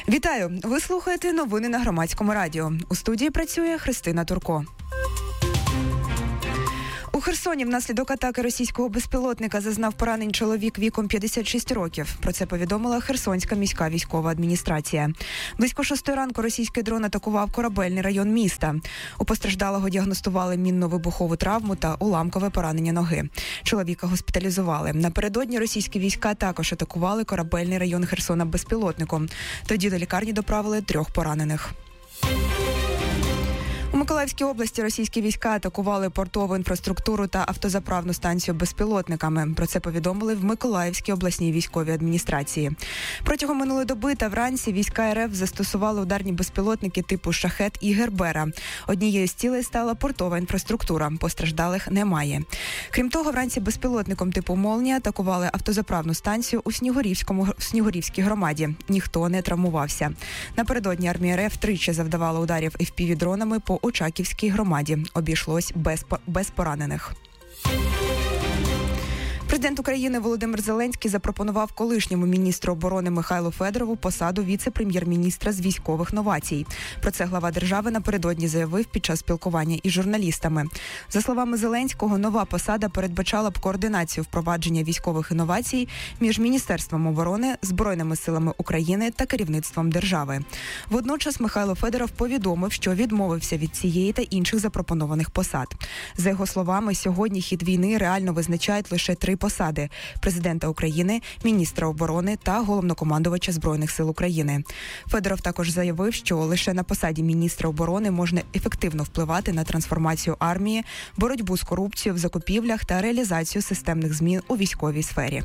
Вітаю! Ви слухаєте новини на Громадському радіо. У студії працює Христина Турко. У Херсоні внаслідок атаки російського безпілотника зазнав поранень чоловік віком 56 років. Про це повідомила Херсонська міська військова адміністрація. Близько 6 ранку російський дрон атакував корабельний район міста. У постраждалого діагностували мінно-вибухову травму та уламкове поранення ноги. Чоловіка госпіталізували. Напередодні російські війська також атакували корабельний район Херсона безпілотником. Тоді до лікарні доправили 3 поранених. У Миколаївській області російські війська атакували портову інфраструктуру та автозаправну станцію безпілотниками. Про це повідомили в Миколаївській обласній військовій адміністрації. Протягом минулої доби та вранці війська РФ застосували ударні безпілотники типу «Шахет» і «Гербера». Однією з цілей стала портова інфраструктура. Постраждалих немає. Крім того, вранці безпілотником типу «Молнія» атакували автозаправну станцію у Снігурівській громаді. Ніхто не травмувався. Напередодні армія РФ тричі завдавала ударів FPV-дронами по Очаківській громаді. Обійшлось без поранених. Президент України Володимир Зеленський запропонував колишньому міністру оборони Михайлу Федорову посаду віце-прем'єр-міністра з військових новацій. Про це глава держави напередодні заявив під час спілкування із журналістами. За словами Зеленського, нова посада передбачала б координацію впровадження військових інновацій між Міністерством оборони, Збройними силами України та керівництвом держави. Водночас Михайло Федоров повідомив, що відмовився від цієї та інших запропонованих посад. За його словами, сьогодні хід війни реально визначають лише 3 посади – президента України, міністра оборони та головнокомандувача Збройних сил України. Федоров також заявив, що лише на посаді міністра оборони можна ефективно впливати на трансформацію армії, боротьбу з корупцією в закупівлях та реалізацію системних змін у військовій сфері.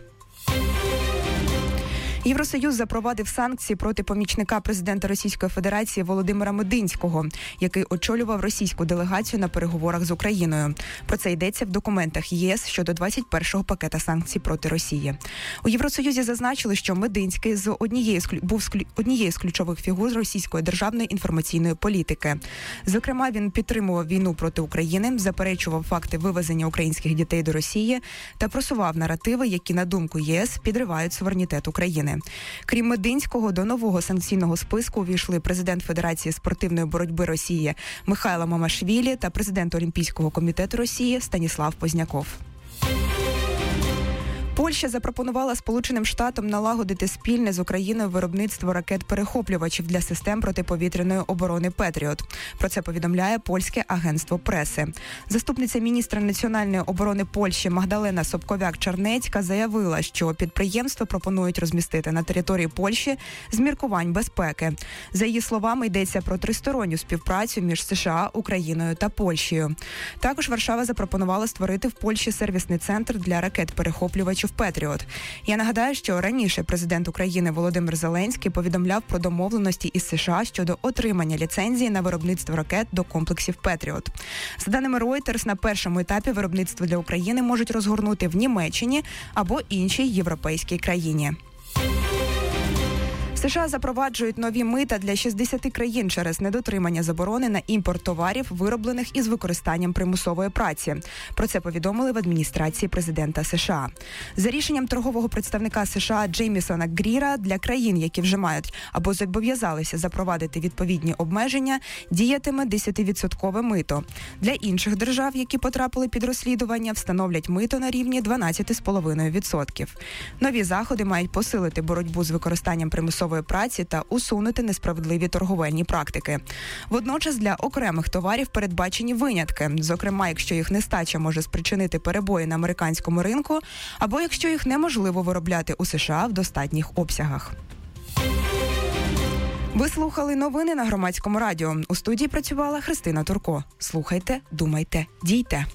Євросоюз запровадив санкції проти помічника президента Російської Федерації Володимира Мединського, який очолював російську делегацію на переговорах з Україною. Про це йдеться в документах ЄС щодо 21-го пакета санкцій проти Росії. У Євросоюзі зазначили, що Мединський був однією з ключових фігур російської державної інформаційної політики. Зокрема, він підтримував війну проти України, заперечував факти вивезення українських дітей до Росії та просував наративи, які, на думку ЄС, підривають суверенітет України. Крім Мединського, до нового санкційного списку увійшли президент Федерації спортивної боротьби Росії Михайло Мамашвілі та президент Олімпійського комітету Росії Станіслав Позняков. Польща запропонувала Сполученим Штатам налагодити спільне з Україною виробництво ракет-перехоплювачів для систем протиповітряної оборони «Петріот». Про це повідомляє польське агентство преси. Заступниця міністра національної оборони Польщі Магдалена Собковяк-Чарнецька заявила, що підприємство пропонують розмістити на території Польщі з міркувань безпеки. За її словами, йдеться про тристоронню співпрацю між США, Україною та Польщею. Також Варшава запропонувала створити в Польщі сервісний центр для ракет-перехоплювачів «Петріот». Я нагадаю, що раніше президент України Володимир Зеленський повідомляв про домовленості із США щодо отримання ліцензії на виробництво ракет до комплексів «Петріот». За даними Reuters, на першому етапі виробництво для України можуть розгорнути в Німеччині або іншій європейській країні. США запроваджують нові мита для 60 країн через недотримання заборони на імпорт товарів, вироблених із використанням примусової праці. Про це повідомили в адміністрації президента США. За рішенням торгового представника США Джеймісона Гріра, для країн, які вже мають або зобов'язалися запровадити відповідні обмеження, діятиме 10% мито. Для інших держав, які потрапили під розслідування, встановлять мито на рівні 12,5%. Нові заходи мають посилити боротьбу з використанням примусової праці та усунути несправедливі торговельні практики. Водночас для окремих товарів передбачені винятки, зокрема, якщо їх нестача може спричинити перебої на американському ринку, або якщо їх неможливо виробляти у США в достатніх обсягах. Ви слухали новини на Громадському радіо. У студії працювала Христина Турко. Слухайте, думайте, дійте.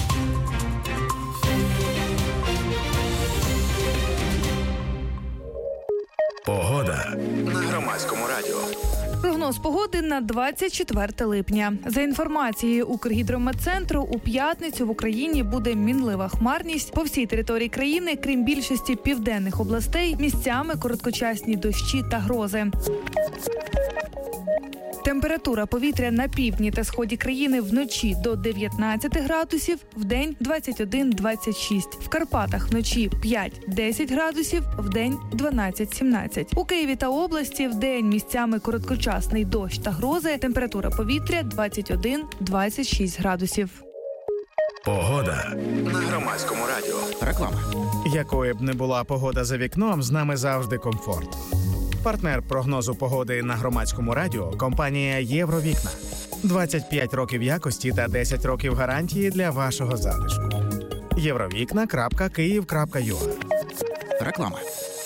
Погода на Громадському радіо. Прогноз погоди на 24 липня. За інформацією Укргідрометцентру, у п'ятницю в Україні буде мінлива хмарність. По всій території країни, крім більшості південних областей, місцями короткочасні дощі та грози. Температура повітря на півдні та сході країни вночі до 19 градусів, вдень 21-26. В Карпатах вночі 5-10 градусів, вдень 12-17. У Києві та області вдень місцями короткочасний дощ та грози. Температура повітря 21-26 градусів. Погода на Громадському радіо. Реклама. Якою б не була погода за вікном, з нами завжди комфорт. Партнер прогнозу погоди на Громадському радіо – компанія «Євровікна». 25 років якості та 10 років гарантії для вашого затишку. Євровікна.Київ.ua. Реклама.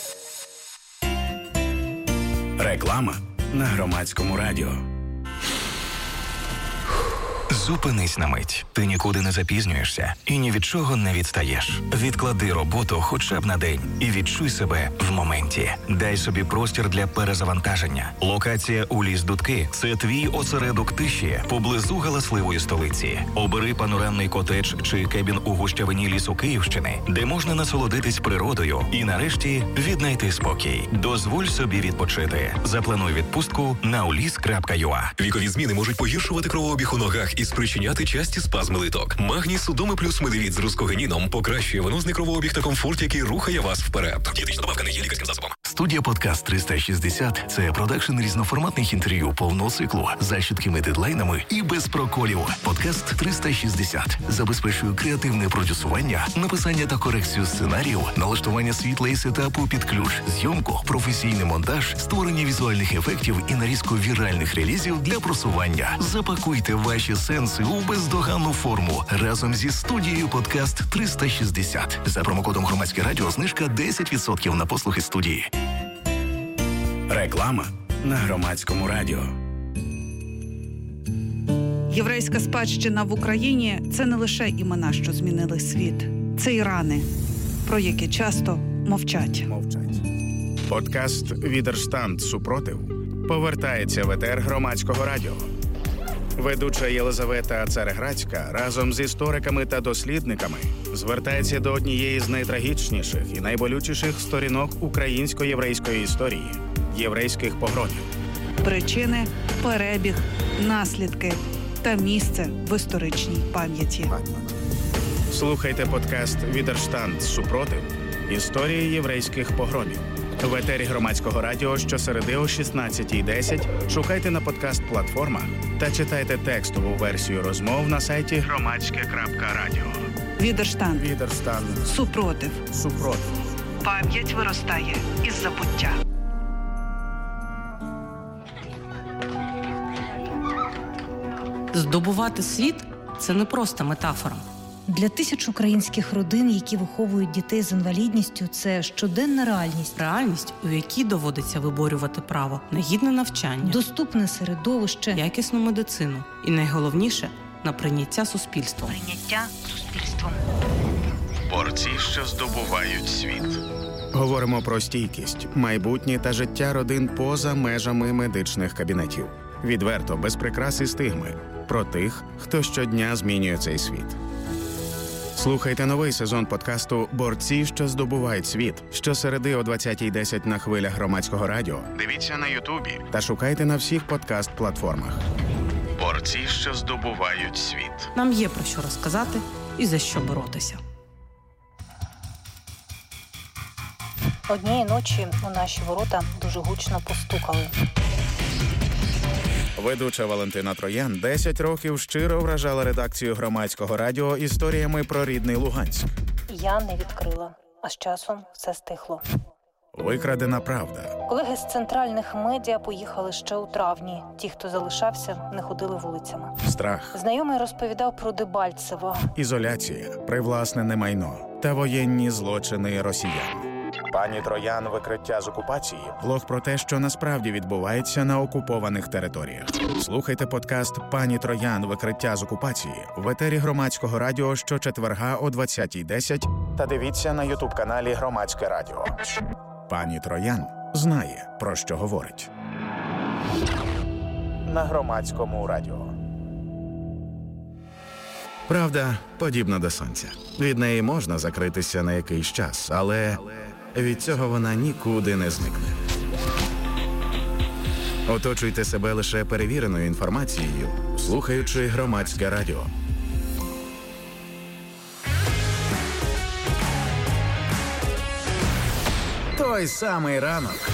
Реклама на Громадському радіо. Зупинись на мить. Ти нікуди не запізнюєшся і ні від чого не відстаєш. Відклади роботу хоча б на день і відчуй себе в моменті. Дай собі простір для перезавантаження. Локація у Ліс-Дудки – це твій осередок тиші поблизу галасливої столиці. Обери панорамний котедж чи кебін у гущавині лісу Київщини, де можна насолодитись природою і нарешті віднайти спокій. Дозволь собі відпочити. Заплануй відпустку на ulis.ua. Вікові зміни можуть погіршувати кровообіг у ногах і спричиняти часті спазми литок. Магній Судоми плюс медивіт з рускогеніном покращує венозний кровообіг та комфорт, який рухає вас вперед. Дієтична добавка не є лікарським засобом. Студія «Подкаст 360» – це продакшн різноформатних інтерв'ю повного циклу за чіткими дедлайнами і без проколів. «Подкаст 360» забезпечує креативне продюсування, написання та корекцію сценаріїв, налаштування світла і сетапу під ключ, зйомку, професійний монтаж, створення візуальних ефектів і нарізку віральних релізів для просування. Запакуйте ваші сенси у бездоганну форму разом зі студією «Подкаст 360». За промокодом «Громадське радіо» знижка 10% на послуги студії. Реклама на Громадському радіо. Єврейська спадщина в Україні – це не лише імена, що змінили світ. Це і рани, про які часто мовчать. Подкаст «Відерштанд. Супротив» повертається в етер Громадського радіо. Ведуча Єлизавета Цареградська разом з істориками та дослідниками звертається до однієї з найтрагічніших і найболючіших сторінок українсько-єврейської історії – єврейських погромів. Причини, перебіг, наслідки та місце в історичній пам'яті. Слухайте подкаст «Відерштанд. Супротив. Історії єврейських погромів». В етері Громадського радіо щосереди о 16:10 шукайте на подкаст-платформах та читайте текстову версію розмов на сайті громадське.радіо. Відерштанд. Супротив. Пам'ять виростає із забуття. Здобувати світ – це не просто метафора. Для тисяч українських родин, які виховують дітей з інвалідністю, це щоденна реальність. Реальність, у якій доводиться виборювати право на гідне навчання, доступне середовище, якісну медицину і, найголовніше, на прийняття суспільством. Борці, що здобувають світ. Говоримо про стійкість, майбутнє та життя родин поза межами медичних кабінетів. Відверто, без прикрас і стигми. Про тих, хто щодня змінює цей світ. Слухайте новий сезон подкасту «Борці, що здобувають світ» щосереди о 20:10 на хвилях Громадського радіо. Дивіться на Ютубі та шукайте на всіх подкаст-платформах. Борці, що здобувають світ. Нам є про що розказати і за що боротися. Однієї ночі у наші ворота дуже гучно постукали. Ведуча Валентина Троян 10 років щиро вражала редакцію Громадського радіо історіями про рідний Луганськ. Я не відкрила, а з часом все стихло. Викрадена правда. Колеги з центральних медіа поїхали ще у травні. Ті, хто залишався, не ходили вулицями. Страх. Знайомий розповідав про Дебальцево. Ізоляція, привласнене майно та воєнні злочини росіян. Пані Троян «Викриття з окупації» – блог про те, що насправді відбувається на окупованих територіях. Слухайте подкаст «Пані Троян. Викриття з окупації» в етері Громадського радіо щочетверга о 20:10 та дивіться на ютуб-каналі Громадське радіо. Пані Троян знає, про що говорить. На Громадському радіо. Правда подібна до сонця. Від неї можна закритися на якийсь час, але від цього вона нікуди не зникне. Оточуйте себе лише перевіреною інформацією, слухаючи Громадське радіо. Той самий ранок.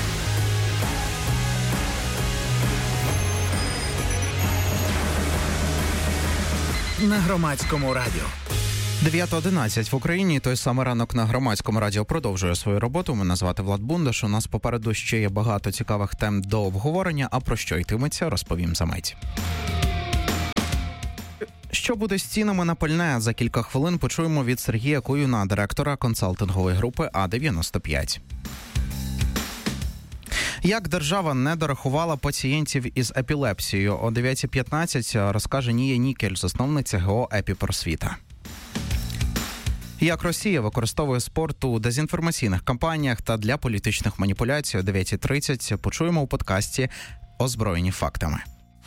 На Громадському радіо. 9:11 в Україні. Той самий ранок на Громадському радіо продовжує свою роботу. Мене звати Влад Бундаш. У нас попереду ще є багато цікавих тем до обговорення. А про що йтиметься, розповім за мить. Що буде з цінами на пальне? За кілька хвилин почуємо від Сергія Коюна, директора консалтингової групи А-95. Як держава не дорахувала пацієнтів із епілепсією? О 9:15 розкаже Нія Нікель, засновниця ГО «Епіпросвіта». Як Росія використовує спорт у дезінформаційних кампаніях та для політичних маніпуляцій о 9:30 почуємо у подкасті «Озброєні фактами».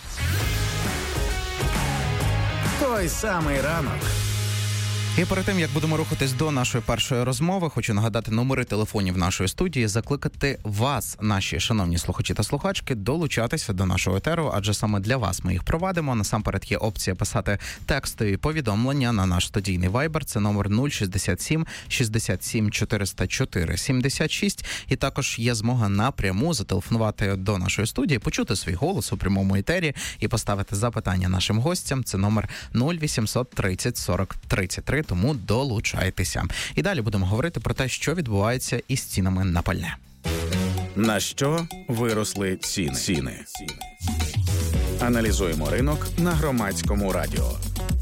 Той самий ранок. І перед тим, як будемо рухатись до нашої першої розмови, хочу нагадати номери телефонів нашої студії, закликати вас, наші шановні слухачі та слухачки, долучатися до нашого етеру, адже саме для вас ми їх провадимо. Насамперед є опція писати текстові повідомлення на наш студійний вайбер, це номер 067 67 404 76, і також є змога напряму зателефонувати до нашої студії, почути свій голос у прямому етері і поставити запитання нашим гостям, це номер 0800 30 40 33. Тому долучайтеся. І далі будемо говорити про те, що відбувається із цінами на пальне. На що виросли ціни? Аналізуємо ринок на Громадському радіо.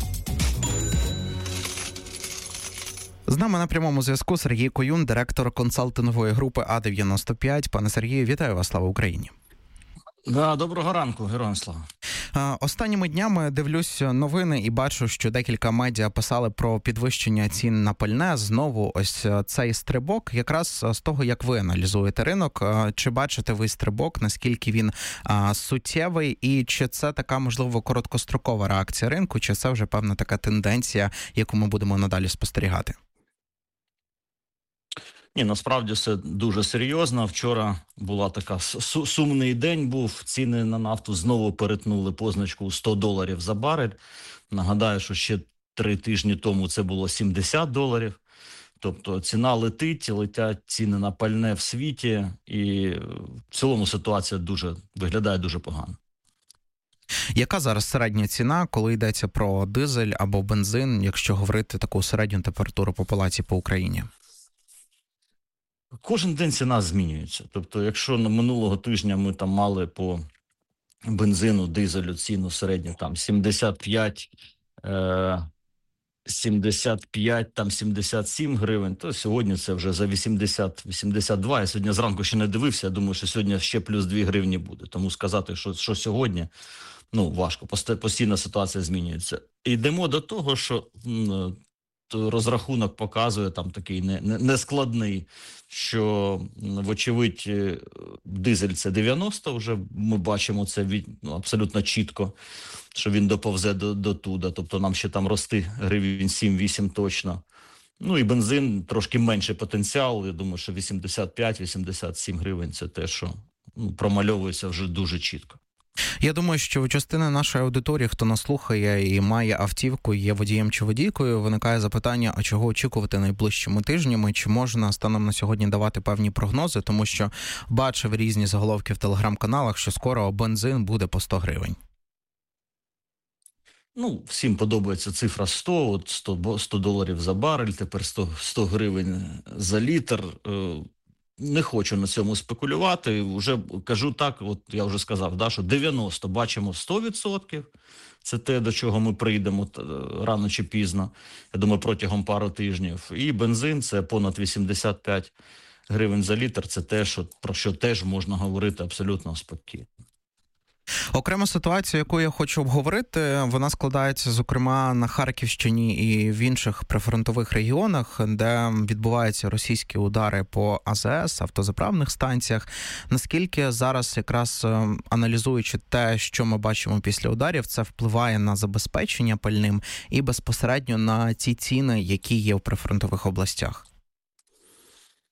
З нами на прямому зв'язку Сергій Коюн, директор консалтингової групи А-95. Пане Сергію, вітаю вас, слава Україні. Доброго ранку, героям слава. Останніми днями дивлюсь новини і бачу, що декілька медіа писали про підвищення цін на пальне. Знову ось цей стрибок, якраз з того, як ви аналізуєте ринок. Чи бачите ви стрибок, наскільки він суттєвий, і чи це така, можливо, короткострокова реакція ринку, чи це вже певна така тенденція, яку ми будемо надалі спостерігати? Ні, насправді все дуже серйозно. Вчора була така сумний день був. Ціни на нафту знову перетнули позначку $100 за барель. Нагадаю, що ще 3 тижні тому це було $70. Тобто ціна летять ціни на пальне в світі. І в цілому ситуація виглядає дуже погано. Яка зараз середня ціна, коли йдеться про дизель або бензин, якщо говорити таку середню температуру по палаті по Україні? Кожен день ціна змінюється. Тобто, якщо на минулого тижня ми там мали по бензину, дизелю ціну середню там 75, там 77 гривень, то сьогодні це вже за 80-82. Я сьогодні зранку ще не дивився, я думаю, що сьогодні ще плюс 2 гривні буде. Тому сказати, що сьогодні, важко, постійна ситуація змінюється. Йдемо до того, що розрахунок показує там такий нескладний, що, вочевидь, дизель це 90, вже ми бачимо це абсолютно чітко, що він доповзе до туди, тобто нам ще там рости гривень 7-8 точно. І бензин трошки менший потенціал, я думаю, що 85-87 гривень це те, що промальовується вже дуже чітко. Я думаю, що у частини нашої аудиторії, хто нас слухає і має автівку, є водієм чи водійкою, виникає запитання, а чого очікувати найближчими тижнями, чи можна станом на сьогодні давати певні прогнози, тому що бачив різні заголовки в телеграм-каналах, що скоро бензин буде по 100 гривень. Всім подобається цифра 100, $100 за барель, тепер 100 гривень за літр. Не хочу на цьому спекулювати, вже кажу так, от я вже сказав, що 90 бачимо 100%, це те, до чого ми прийдемо рано чи пізно, я думаю, протягом пару тижнів. І бензин – це понад 85 гривень за літр, це те, про що теж можна говорити абсолютно спокійно. Окрема ситуація, яку я хочу обговорити, вона складається, зокрема, на Харківщині і в інших прифронтових регіонах, де відбуваються російські удари по АЗС, автозаправних станціях. Наскільки зараз, якраз аналізуючи те, що ми бачимо після ударів, це впливає на забезпечення пальним і безпосередньо на ті ціни, які є в прифронтових областях?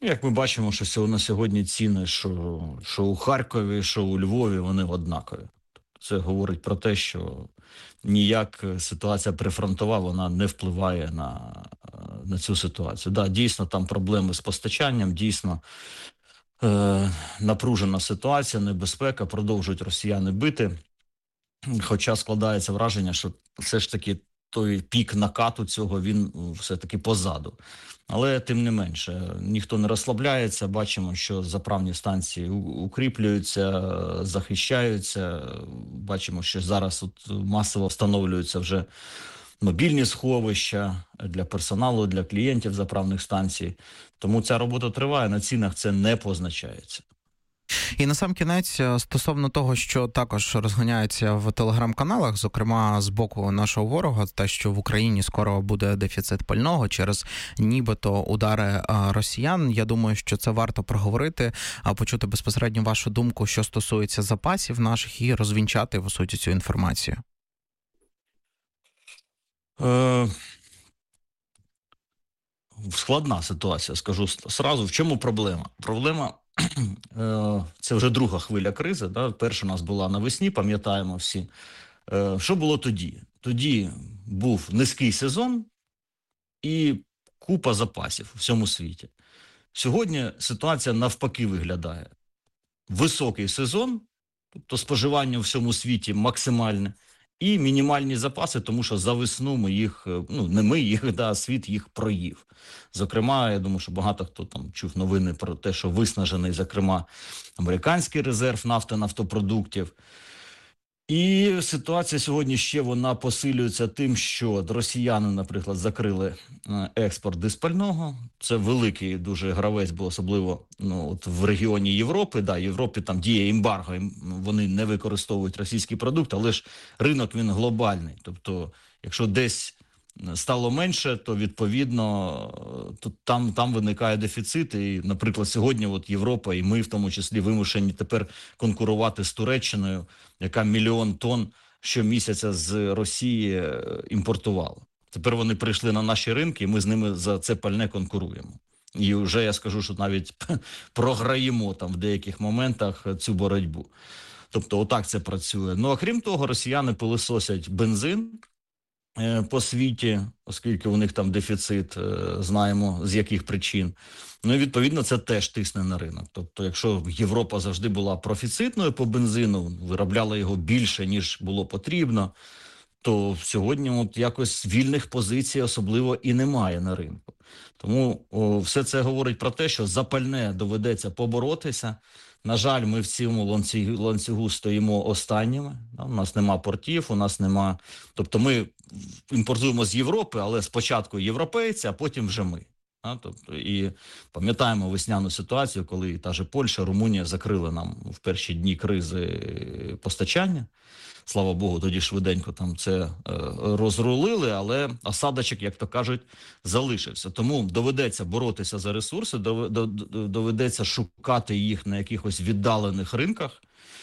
Як ми бачимо, що на сьогодні ціни, що у Харкові, що у Львові, вони однакові. Це говорить про те, що ніяк ситуація прифронтова, вона не впливає на цю ситуацію. Да, дійсно, там проблеми з постачанням, дійсно напружена ситуація, небезпека, продовжують росіяни бити. Хоча складається враження, що все ж таки той пік накату цього, він все-таки позаду. Але тим не менше, ніхто не розслабляється, бачимо, що заправні станції укріплюються, захищаються, бачимо, що зараз масово встановлюються вже мобільні сховища для персоналу, для клієнтів заправних станцій. Тому ця робота триває, на цінах це не позначається. І насамкінець, стосовно того, що також розганяється в телеграм-каналах, зокрема з боку нашого ворога, те, що в Україні скоро буде дефіцит пального через нібито удари росіян, я думаю, що це варто проговорити, почути безпосередньо вашу думку, що стосується запасів наших, і розвінчати, по суті, цю інформацію. Складна ситуація, скажу сразу. В чому проблема? Проблема це вже друга хвиля кризи. Да? Перша у нас була навесні, пам'ятаємо всі. Що було тоді? Тоді був низький сезон і купа запасів у всьому світі. Сьогодні ситуація навпаки виглядає. Високий сезон, тобто споживання у всьому світі максимальне, і мінімальні запаси, тому що за весну ми їх, не ми їх, а світ їх проїв. Зокрема, я думаю, що багато хто там чув новини про те, що виснажений, зокрема, американський резерв нафти, нафтопродуктів. І ситуація сьогодні ще вона посилюється тим, що росіяни, наприклад, закрили експорт диспального. Це великий дуже гравець, бо особливо в регіоні Європи. Да, Європі там діє ембарго, вони не використовують російський продукт, але ж ринок він глобальний. Тобто, якщо десь стало менше, то відповідно там виникає дефіцит. І, наприклад, сьогодні Європа і ми в тому числі вимушені тепер конкурувати з Туреччиною, яка 1 мільйон тонн щомісяця з Росії імпортувала. Тепер вони прийшли на наші ринки, і ми з ними за це пальне конкуруємо. І вже я скажу, що навіть програємо там в деяких моментах цю боротьбу. Тобто отак це працює. Ну, а крім того, росіяни пилисосять бензин по світі, оскільки у них там дефіцит, знаємо з яких причин. Ну і відповідно це теж тисне на ринок. Тобто якщо Європа завжди була профіцитною по бензину, виробляла його більше, ніж було потрібно, то сьогодні якось вільних позицій особливо і немає на ринку. Тому все це говорить про те, що за пальне доведеться поборотися. На жаль, ми в цьому ланцюгу стоїмо останніми. У нас нема портів, у нас нема... Тобто ми імпортуємо з Європи, але спочатку європейці, а потім вже ми. Тобто, і пам'ятаємо весняну ситуацію, коли та же Польща, Румунія закрили нам в перші дні кризи постачання. Слава Богу, тоді швиденько там це розрулили, але осадочок, як то кажуть, залишився. Тому доведеться боротися за ресурси, доведеться шукати їх на якихось віддалених ринках,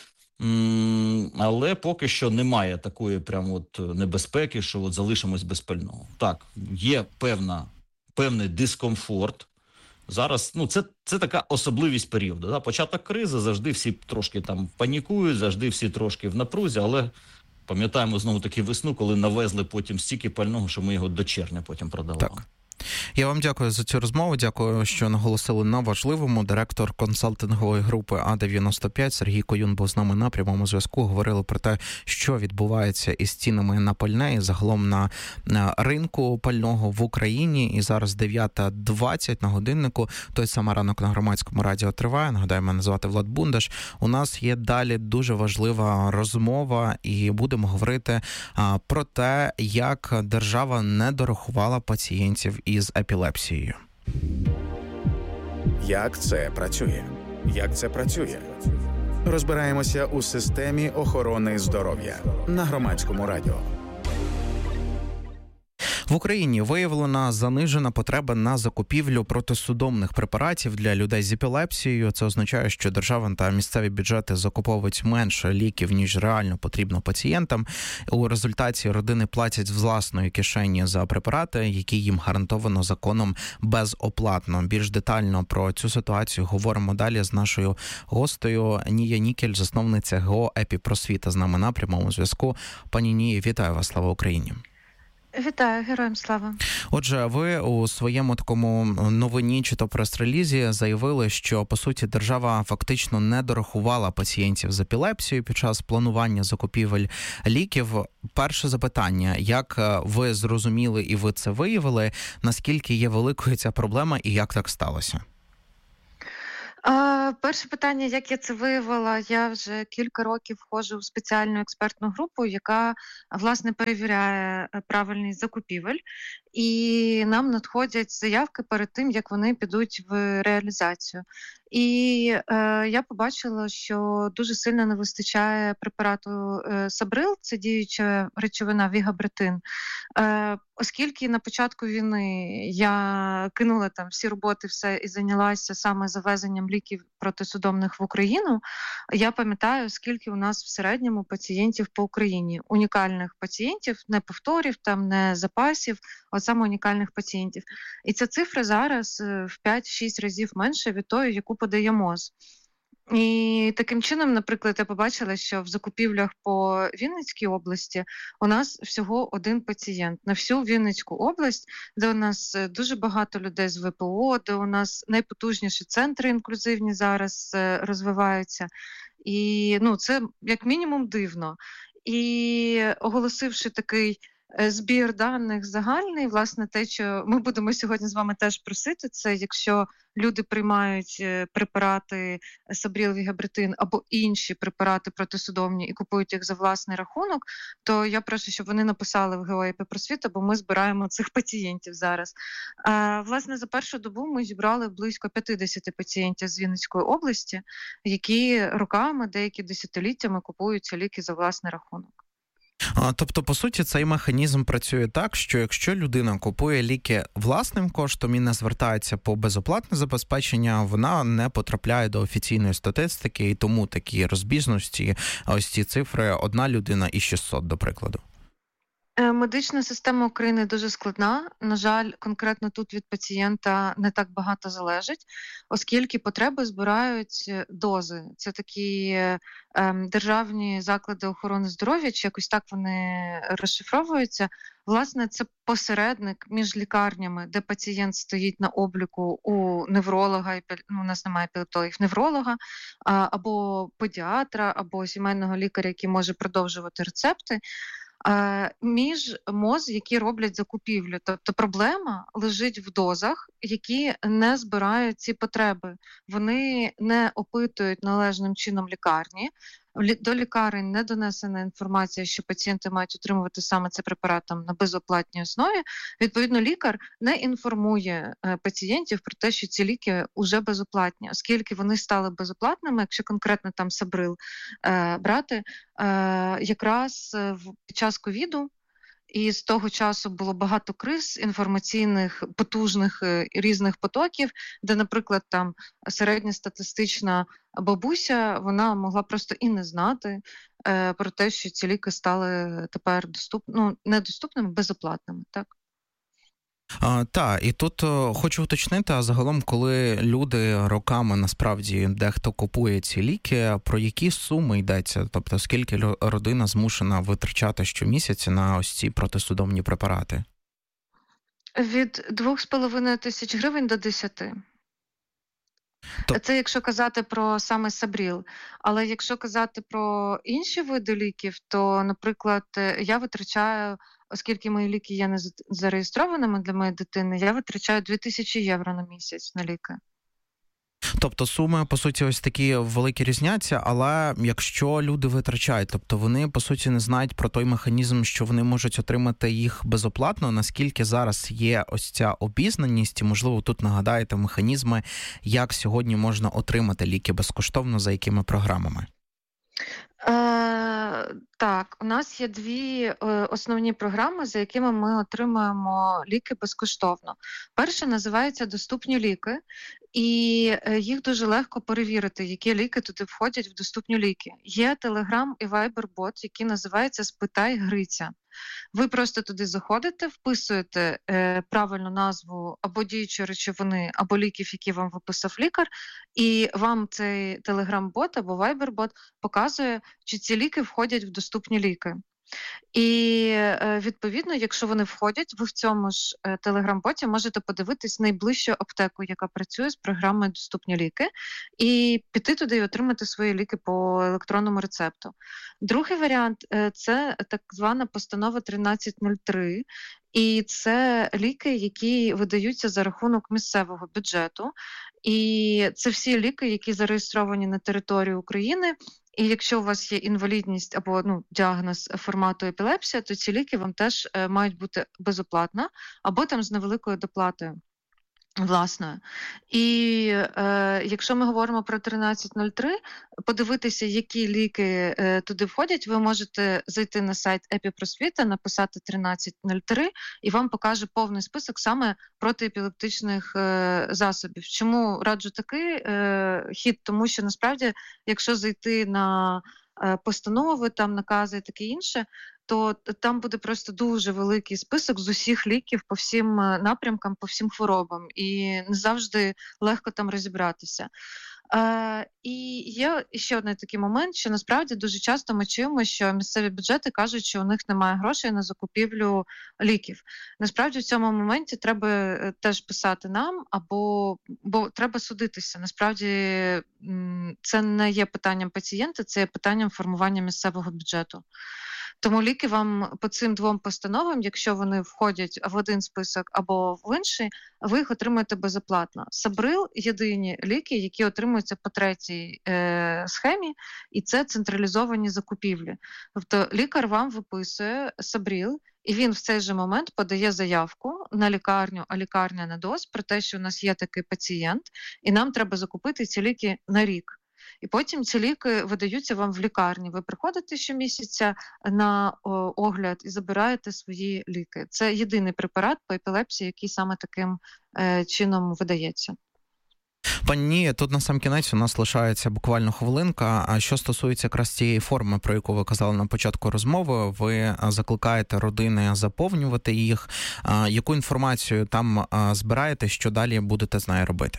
але поки що немає такої прямо небезпеки, що залишимось без пального. Так, є певний дискомфорт. Зараз, це така особливість періоду. Да? Початок кризи, завжди всі трошки там панікують, завжди всі трошки в напрузі, але пам'ятаємо знову таки весну, коли навезли потім стільки пального, що ми його до червня потім продавали. Так. Я вам дякую за цю розмову, дякую, що наголосили на важливому. Директор консалтингової групи А-95 Сергій Коюн був з нами на прямому зв'язку. Говорили про те, що відбувається із цінами на пальне і загалом на ринку пального в Україні. І зараз 9:20 на годиннику. Той самий ранок на Громадському радіо триває. Нагадаю, мене звати Влад Бундаш. У нас є далі дуже важлива розмова і будемо говорити про те, як держава не дорахувала пацієнтів із епілепсією. Як це працює? Як це працює? Розбираємося у системі охорони здоров'я на Громадському радіо. В Україні виявлена занижена потреба на закупівлю протисудомних препаратів для людей з епілепсією. Це означає, що держава та місцеві бюджети закуповують менше ліків, ніж реально потрібно пацієнтам. У результаті родини платять з власної кишені за препарати, які їм гарантовано законом безоплатно. Більш детально про цю ситуацію говоримо далі з нашою гостею Нія Нікель, засновниця ГО «Епіпросвіта», з нами на прямому зв'язку. Пані Нії, вітаю вас, слава Україні. Вітаю, героям слава. Отже, ви у своєму такому новині чи то прес-релізі заявили, що, по суті, держава фактично не дорахувала пацієнтів з епілепсією під час планування закупівель ліків. Перше запитання, як ви зрозуміли і ви це виявили, наскільки є великою ця проблема і як так сталося? Перше питання, як я це виявила, я вже кілька років входжу в спеціальну експертну групу, яка, власне, перевіряє правильність закупівель, і нам надходять заявки перед тим, як вони підуть в реалізацію. І я побачила, що дуже сильно не вистачає препарату Сабрил, це діюча речовина вігабретин. Оскільки на початку війни я кинула там всі роботи, все і зайнялася саме завезенням ліків протисудомних в Україну, я пам'ятаю, скільки у нас в середньому пацієнтів по Україні. Унікальних пацієнтів, не повторів, там, не запасів, а саме унікальних пацієнтів. І ця цифра зараз в 5-6 разів менше від тої, яку подає МОЗ. І таким чином, наприклад, я побачила, що в закупівлях по Вінницькій області у нас всього один пацієнт на всю Вінницьку область, де у нас дуже багато людей з ВПО, де у нас найпотужніші центри інклюзивні зараз розвиваються. І це як мінімум дивно. І оголосивши такий збір даних загальний, власне, те, що ми будемо сьогодні з вами теж просити, це якщо люди приймають препарати Сабрил, вігабретин або інші препарати протисудомні і купують їх за власний рахунок, то я прошу, щоб вони написали в ГО «Епіпросвіта», бо ми збираємо цих пацієнтів зараз. Власне, за першу добу ми зібрали близько 50 пацієнтів з Вінницької області, які роками, деякі десятиліттями купують ці ліки за власний рахунок. Тобто, по суті, цей механізм працює так, що якщо людина купує ліки власним коштом і не звертається по безоплатне забезпечення, вона не потрапляє до офіційної статистики, і тому такі розбіжності, ось ці цифри, 1 людина і 600, до прикладу. Медична система України дуже складна. На жаль, конкретно тут від пацієнта не так багато залежить, оскільки потреби збирають дози. Це такі державні заклади охорони здоров'я, чи якось так вони розшифровуються. Власне, це посередник між лікарнями, де пацієнт стоїть на обліку у невролога, у нас немає епілептологів, невролога, або педіатра, або сімейного лікаря, який може продовжувати рецепти, між МОЗ, які роблять закупівлю. Тобто проблема лежить в дозах, які не збирають ці потреби. Вони не опитують належним чином лікарні. До лікарень не донесена інформація, що пацієнти мають отримувати саме цей препарат на безоплатній основі. Відповідно, лікар не інформує пацієнтів про те, що ці ліки вже безоплатні, оскільки вони стали безоплатними, якщо конкретно там Сабрил брати, якраз під час ковіду. І з того часу було багато криз інформаційних, потужних різних потоків, де, наприклад, там середньостатистична бабуся, вона могла просто і не знати про те, що ці ліки стали тепер недоступними, безоплатними, так? Так, і тут хочу уточнити, а загалом, коли люди роками, насправді, дехто купує ці ліки, про які суми йдеться? Тобто, скільки родина змушена витрачати щомісяця на ось ці протисудомні препарати? Від 2,5 тисяч гривень до 10. Це якщо казати про саме Сабрил. Але якщо казати про інші види ліків, то, наприклад, я витрачаю, оскільки мої ліки є не зареєстрованими для моєї дитини, я витрачаю 2000 євро на місяць на ліки. Тобто суми, по суті, ось такі великі різняться, але якщо люди витрачають, тобто вони, по суті, не знають про той механізм, що вони можуть отримати їх безоплатно, наскільки зараз є ось ця обізнаність, і, можливо, тут нагадаєте механізми, як сьогодні можна отримати ліки безкоштовно, за якими програмами? Так, у нас є дві основні програми, за якими ми отримуємо ліки безкоштовно. Перша називається «Доступні ліки», і їх дуже легко перевірити, які ліки туди входять в доступні ліки. Є Telegram і Viber-бот, який називається «Спитай Гриця». Ви просто туди заходите, вписуєте правильну назву або діючої речовини, або ліків, які вам виписав лікар, і вам цей Telegram-бот або Viber-бот показує, чи ці ліки входять в доступні ліки. І, відповідно, якщо вони входять, ви в цьому ж Telegram-боті можете подивитись найближчу аптеку, яка працює з програмою «Доступні ліки», і піти туди і отримати свої ліки по електронному рецепту. Другий варіант – це так звана постанова 1303, і це ліки, які видаються за рахунок місцевого бюджету. І це всі ліки, які зареєстровані на території України. І якщо у вас є інвалідність або діагноз формату епілепсія, то ці ліки вам теж мають бути безоплатно або там з невеликою доплатою власною. І якщо ми говоримо про 1303, подивитися, які ліки туди входять, ви можете зайти на сайт епіпросвіта, написати 1303, і вам покаже повний список саме протиепілептичних засобів. Чому раджу такий хід? Тому що насправді, якщо зайти на постанови, там накази і таке інше, то там буде просто дуже великий список з усіх ліків по всім напрямкам, по всім хворобам. І не завжди легко там розібратися. І є ще один такий момент, що насправді дуже часто ми чуємо, що місцеві бюджети кажуть, що у них немає грошей на закупівлю ліків. Насправді в цьому моменті треба теж писати нам, бо треба судитися. Насправді це не є питанням пацієнта, це є питанням формування місцевого бюджету. Тому ліки вам по цим двом постановам, якщо вони входять в один список або в інший, ви їх отримуєте безоплатно. Сабрил – єдині ліки, які отримуються по третій схемі, і це централізовані закупівлі. Тобто лікар вам виписує Сабрил, і він в цей же момент подає заявку на лікарню, а лікарня на ДОЗ про те, що у нас є такий пацієнт, і нам треба закупити ці ліки на рік. І потім ці ліки видаються вам в лікарні. Ви приходите щомісяця на огляд і забираєте свої ліки. Це єдиний препарат по епілепсії, який саме таким чином видається. Пані Ні, тут на сам кінець у нас лишається буквально хвилинка. А що стосується якраз цієї форми, про яку ви казали на початку розмови, ви закликаєте родини заповнювати їх. Яку інформацію там збираєте, що далі будете з нею робити?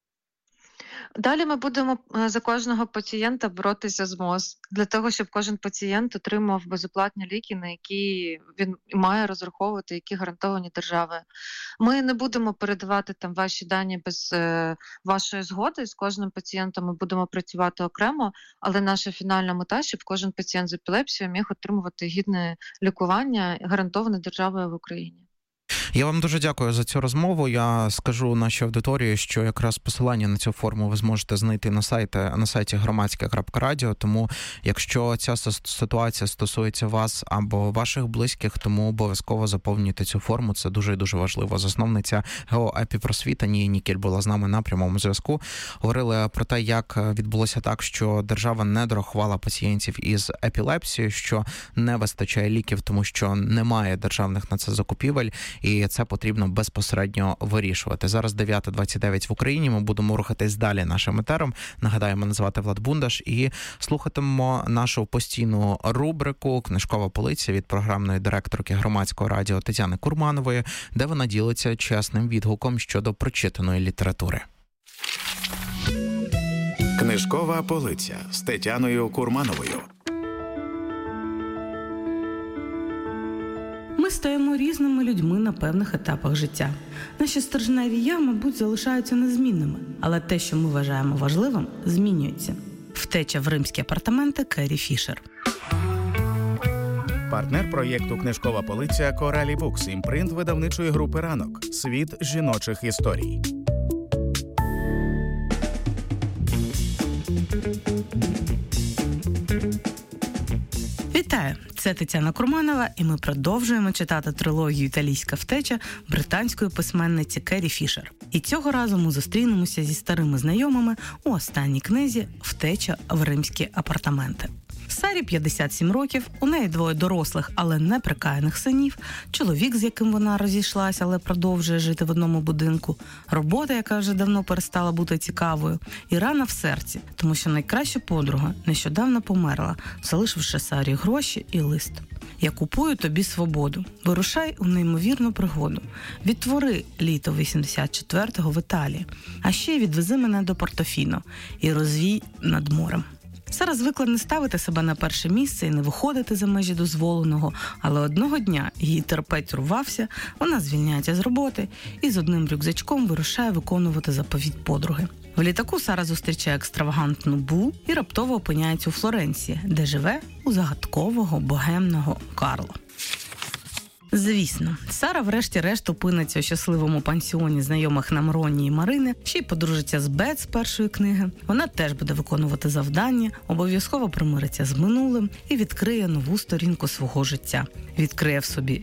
Далі ми будемо за кожного пацієнта боротися з МОЗ, для того, щоб кожен пацієнт отримав безоплатні ліки, на які він має розраховувати, які гарантовані державою. Ми не будемо передавати там ваші дані без вашої згоди. З кожним пацієнтом ми будемо працювати окремо, але наша фінальна мета, щоб кожен пацієнт з епілепсією міг отримувати гідне лікування, гарантоване державою в Україні. Я вам дуже дякую за цю розмову. Я скажу нашій аудиторії, що якраз посилання на цю форму ви зможете знайти на сайті громадське.радіо, тому якщо ця ситуація стосується вас або ваших близьких, тому обов'язково заповнюйте цю форму, це дуже і дуже важливо. Засновниця ГО «Епіпросвіта» Нія Нікіль була з нами на прямому зв'язку. Говорили про те, як відбулося так, що держава не дорахувала пацієнтів із епілепсією, що не вистачає ліків, тому що немає державних на це закупівель, і це потрібно безпосередньо вирішувати. Зараз 9:29 в Україні, ми будемо рухатись далі нашим етером. Нагадаю, мене звати Влад Бундаш, і слухатимемо нашу постійну рубрику «Книжкова полиця» від програмної директорки Громадського радіо Тетяни Курманової, де вона ділиться чесним відгуком щодо прочитаної літератури. Книжкова полиця з Тетяною Курмановою. Ми стаємо різними людьми на певних етапах життя. Наші стержневі «я», мабуть, залишаються незмінними, але те, що ми вважаємо важливим, змінюється. Втеча в римські апартаменти Керрі Фішер. Партнер проєкту «Книжкова полиця» Коралі Букс, імпринт видавничої групи «Ранок». Світ жіночих історій. Вітаю! Це Тетяна Курманова, і ми продовжуємо читати трилогію «Італійська втеча» британської письменниці Керрі Фішер. І цього разу ми зустрінемося зі старими знайомими у останній книзі «Втеча в римські апартаменти». Сарі 57 років, у неї 2 дорослих, але неприкаяних синів, чоловік, з яким вона розійшлася, але продовжує жити в одному будинку, робота, яка вже давно перестала бути цікавою, і рана в серці, тому що найкраща подруга нещодавно померла, залишивши Сарі гроші і лист. «Я купую тобі свободу. Вирушай у неймовірну пригоду. Відтвори літо 84-го в Італії. А ще відвези мене до Портофіно і розвій над морем». Сара звикла не ставити себе на перше місце і не виходити за межі дозволеного, але одного дня її терпець урвався, вона звільняється з роботи і з одним рюкзачком вирушає виконувати заповідь подруги. В літаку Сара зустрічає екстравагантну Бу і раптово опиняється у Флоренції, де живе у загадкового богемного Карло. Звісно, Сара врешті-решт опиниться у щасливому пансіоні знайомих нам Ронні і Марини, ще й подружиться з Бет з першої книги. Вона теж буде виконувати завдання, обов'язково примириться з минулим і відкриє нову сторінку свого життя. Відкриє в собі